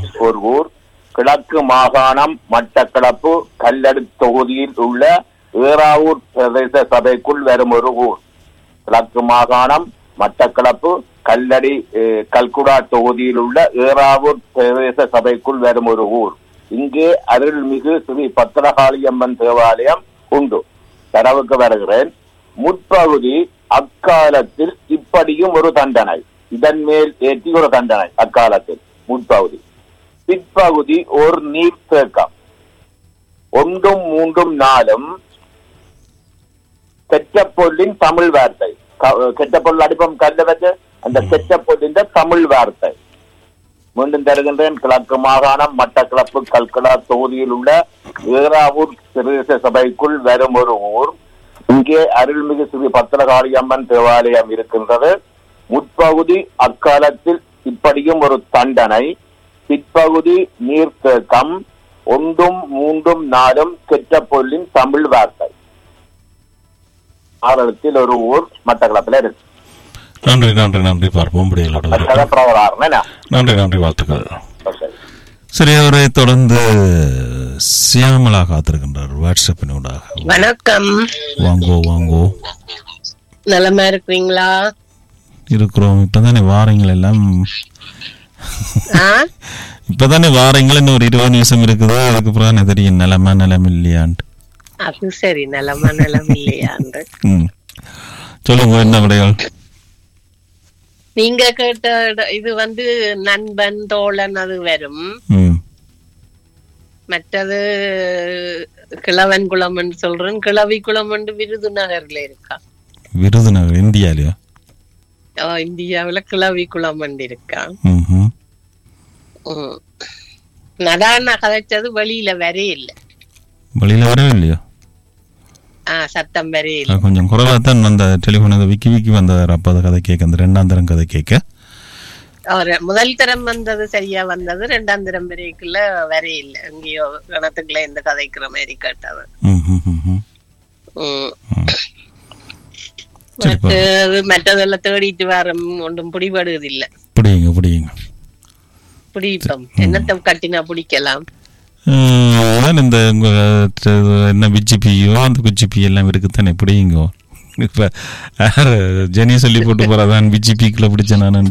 ஒரு ஊர். கிழக்கு மாகாணம் மட்டக்களப்பு கல்லடி தொகுதியில் உள்ள ஏறாவூர் பிரதேச சபைக்குள் வரும் ஒரு ஊர். கிழக்கு மாகாணம் மட்டக்களப்பு கல்லடி கல்குடா தொகுதியில் உள்ள ஏறாவூர் பிரதேச சபைக்குள் வரும் ஒரு ஊர். இங்கே அருள்மிகு ஸ்ரீ பத்திரகாளியம்மன் தேவாலயம் உண்டு. தரவுக்கு வருகிறேன். முற்பகுதி அக்காலத்தில் இப்படியும் ஒரு தண்டனை, இதன் மேல் ஏற்றி ஒரு தண்டனை. அக்காலத்தில் முற்பகுதி. பிற்பகுதி ஒரு நீர்த்தேக்கம். 1, 3, 4 கெட்டப்பொல்லின் தமிழ் வார்த்தை. கெட்டப்பொருள் அடிப்பம் கல்ல வச்சு அந்த கெட்டப்பொல்லின் தமிழ் வார்த்தை. மீண்டும் தருகின்றேன். கிழக்கு மாகாணம் மட்டக்களப்பு கல்குடா தொகுதியில் உள்ள ஏறாவூர் பிரதேச சபைக்குள் வரும் ஒரு ஊர். இங்கே அருள்மிகு ஸ்ரீ பத்திரகாளியம்மன் தேவாலயம் இருக்கின்றது. முற்பகுதி அக்காலத்தில் இப்படியும் ஒரு தண்டனை. பிற்பகுதி நீர்த்தேக்கம். 1, 3, 4 கெட்டப்பொல்லின் தமிழ் வார்த்தை. ஆரளத்தில் ஒரு ஊர் மட்டக்களப்பில் இருக்கு. நன்றி நன்றி நன்றி. பார்ப்போம். நன்றி நன்றி. வாழ்த்துக்கள். சரி, அவரை தொடர்ந்து சியாமலா காத்திருக்கின்றார் வாட்ஸ்அப்பினூடாக. வணக்கம். வாங்கோ வாங்கோ. நலமா இருக்கிறீங்களா? இருக்கிறோம். இப்பதானே வாரங்கள் எல்லாம் இப்பதானே வாரங்கள் இன்னும் ஒரு 20 நிமிஷம் இருக்குது. அதுக்கு அப்புறம் தெரியும் நிலமா நிலம் இல்லையாண்டு. அது சரி, நிலமா நிலம் இல்லையாண்டு. சொல்லுங்க, என்ன விடைகள்? நீங்க கேட்ட இது நண்பன் தோழன் அது வரும். மற்றது கிழவன் குளம் சொல்றேன். கிழவி குளம் விருதுநகர்ல இருக்கா? விருதுநகர் இந்தியாலயா? இந்தியாவில கிழவி குளம் இருக்கா? நடான கதைச்சது வெளியில வரையில்லை. வெளியில வரவே இல்லையா? சத்தம் வரையில்லை. கொஞ்சம் குறைவா தான் அந்த டெலிபோன் விக்கி விக்கி வந்தார். அப்ப அந்த கதை கேட்க, அந்த 2ஆம் தரம் கதை கேட்க முதல் தரம் வந்தது சரியா வந்தது. 2ஆம் தரம் வரைக்குள்ள வரையில்லை. எங்கேயோ கணத்துக்குள்ள இந்த கதைக்கிற மாதிரி கேட்டது. மற்றதெல்லாம் தேடிட்டு வர ஒன்றும் பிடிபடுவது இல்ல. பிடிப்போம். என்னத்தை கட்டினா பிடிக்கலாம். இந்த என்ன பிஜிபியோ அந்த குஜிபி எல்லாம் இருக்குத்தானே பிடிங்க. இப்ப ஜெனி சொல்லி போட்டு போறதான் பிஜிபிக்குள்ள பிடிச்ச நான்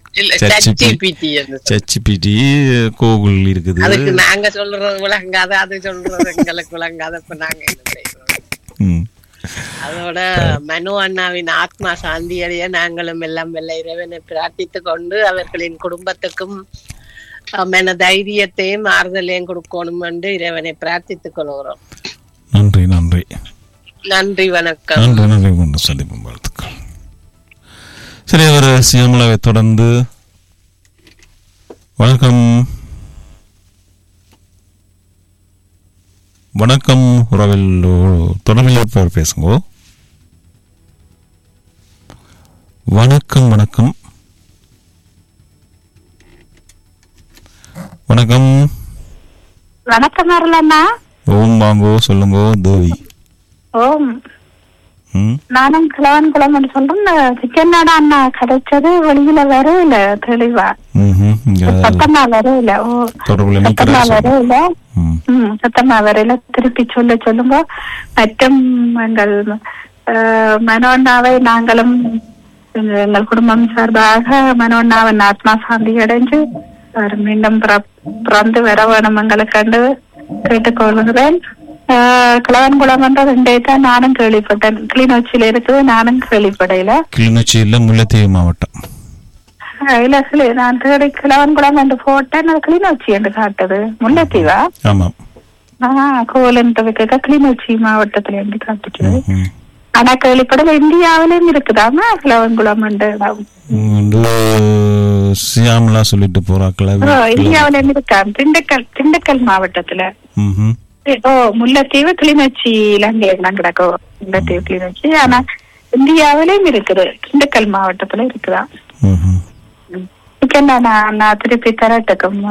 கோகுல் இருக்குது. அதுக்கு நாங்க சொல்றது விளங்காத, அது சொல்றது எங்களுக்கு விளங்காத. இப்ப நாங்க அதோட மனு அண்ணாவின் ஆத்மா சாந்தி அடைய நாங்களும் எல்லாம் வெள்ள இறைவனை பிரார்த்தித்து கொண்டு அவர்களின் குடும்பத்துக்கும் மன தைரியத்தையும் ஆறுதலையும் கொடுக்கணும் என்று இறைவனை பிரார்த்தித்துக் கொள்கிறோம். நன்றி நன்றி நன்றி. வணக்கம். நன்றி நன்றி. சந்திப்போம். வாழ்த்துக்கள். சரி, அவர் சியாமலாவை தொடர்ந்து வணக்கம். வணக்கம். உறவில் தொடர்பில் பேசுங்க. வணக்கம் வணக்கம் வணக்கம் வணக்கம். அருளண்ணா. ஓம் வாங்கோ. சொல்லுங்க தேவி. ஓம். நானும் கிழவன் குளம் சொல்றேன். சிக்கனோட அண்ணா கிடைச்சது வெளியில வரல தெளிவா. சத்தமா வரல. சத்தமா வரல. சத்தமா வரல. திருப்பி சொல்லுங்க. மற்றும் எங்கள் மனோண்ணாவை நாங்களும் எங்கள் குடும்பம் சார்பாக மனோண்ணாவின் ஆத்மா சாந்தி அடைஞ்சு மீண்டும் பிறந்து வர வேணும் எங்களுக்கு கண்டு கேட்டுக்கொள்கிறேன். கிழவன்குளம் என்ற 2 தான் நானும் கேள்விப்பட்டேன். கிளிநொச்சியில இருக்குது. நானும் கேள்விப்படையில. கிளிநொச்சியில முல்லைத்தீவு மாவட்டம் இல்ல சில நான் தேடி கிழவன்குளம் என்று போட்டேன். கிளிநொச்சி என்று காட்டுது. முல்லைத்தீவா? கோலன்றதுக்கு கிளிநொச்சி மாவட்டத்துல என்று காட்டுச்சு. ஆனா கேள்விப்படல. இந்தியாவிலும் இருக்குதாமா கிழவன்குளம் என்று சியாமலா சொல்லிட்டு போறாக்கள. இந்தியாவில இருக்கான். திண்டுக்கல் மாவட்டத்துல. முல்லைத்தீவு கிளிநொச்சி இலங்கையெல்லாம் கிடக்கும். முல்லைத்தீவு கிளிநொச்சி. ஆனா இந்தியாவிலும் இருக்குது. திண்டுக்கல் மாவட்டத்துல இருக்குதான். நான் திருப்பி தரட்டுக்கும்.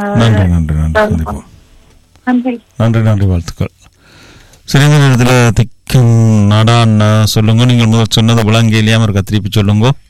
நன்றி நன்றி. வாழ்த்துக்கள். சரி, இந்த நேரத்தில் திக்கும் நாடான்னு சொல்லுங்க. நீங்கள் முதல் சொன்னதை விளங்க இல்லையாம இருக்கா? திருப்பி சொல்லுங்க.